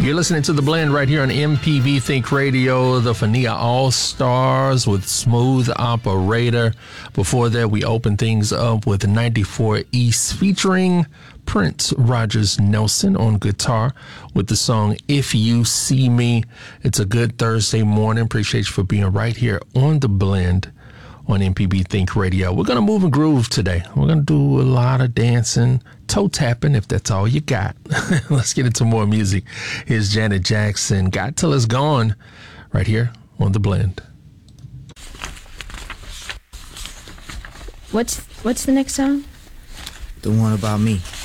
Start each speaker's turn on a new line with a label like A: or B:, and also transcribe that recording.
A: You're listening to The Blend right here on MPB Think Radio, the Fania All-Stars with Smooth Operator. Before that, we opened things up with 94 East featuring Prince Rogers Nelson on guitar with the song If You See Me. It's a good Thursday morning. Appreciate you for being right here on The Blend on MPB Think Radio. We're going to move and groove today. We're going to do a lot of dancing, toe tapping, if that's all you got. Let's get into more music. Here's Janet Jackson, Got Till It's Gone, right here on The Blend.
B: What's the next song?
C: The one about me.